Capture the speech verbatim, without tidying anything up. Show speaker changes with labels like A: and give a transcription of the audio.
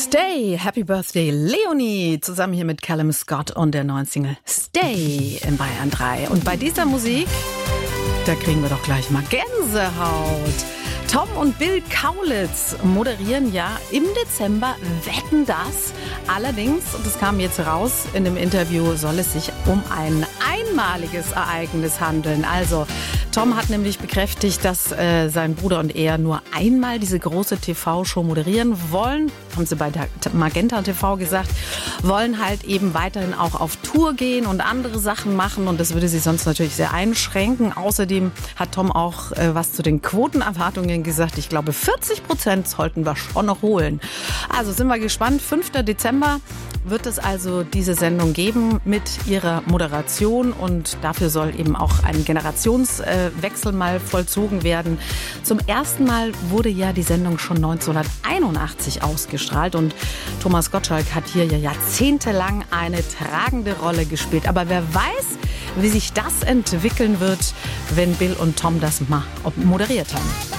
A: Stay, Happy Birthday Leonie, zusammen hier mit Callum Scott und der neuen Single Stay in Bayern drei. Und bei dieser Musik, da kriegen wir doch gleich mal Gänsehaut. Tom und Bill Kaulitz moderieren ja im Dezember Wetten, dass. Allerdings, und das kam jetzt raus in dem Interview, soll es sich um ein einmaliges Ereignis handeln. Also Tom hat nämlich bekräftigt, dass äh, sein Bruder und er nur einmal diese große T V-Show moderieren wollen. Haben sie bei der Magenta T V gesagt. Wollen halt eben weiterhin auch auf Tour gehen und andere Sachen machen. Und das würde sie sonst natürlich sehr einschränken. Außerdem hat Tom auch äh, was zu den Quotenerwartungen gesagt. Ich glaube, vierzig Prozent sollten wir schon noch holen. Also sind wir gespannt. fünfter Dezember wird es also diese Sendung geben mit ihrer Moderation. Und dafür soll eben auch ein Generationswechsel mal vollzogen werden. Zum ersten Mal wurde ja die Sendung schon neunzehnhunderteinundachtzig ausgestrahlt. Und Thomas Gottschalk hat hier ja jahrzehntelang eine tragende Rolle gespielt. Aber wer weiß, wie sich das entwickeln wird, wenn Bill und Tom das mal moderiert haben.